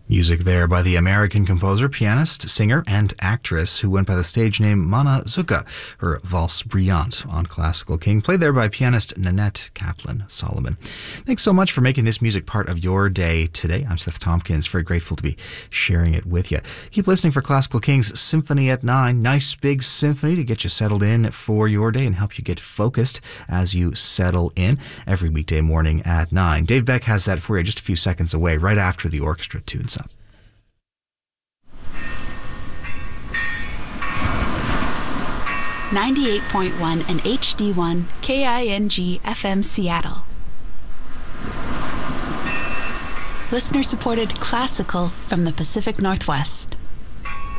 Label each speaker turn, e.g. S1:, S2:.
S1: Music there by the American composer, pianist, singer, and actress who went by the stage name Mana Zuka, her Valse Brillante on Classical King, played there by pianist Nanette Kaplan-Solomon. Thanks so much for making this music part of your day today. I'm Seth Tompkins, very grateful to be sharing it with you. Keep listening for Classical King's Symphony at 9, nice big symphony to get you settled in for your day and help you get focused as you settle in every weekday morning at 9. Dave Beck has that for you just a few seconds away, right after the orchestra tunes up.
S2: 98.1 and HD1 KING FM Seattle. Listener-supported classical from the Pacific Northwest.